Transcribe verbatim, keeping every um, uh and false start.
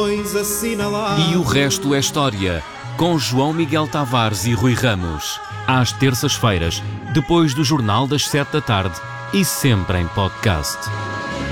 travões assinalados. E o resto é história, com João Miguel Tavares e Rui Ramos. Às terças-feiras, depois do Jornal das Sete da Tarde e sempre em podcast.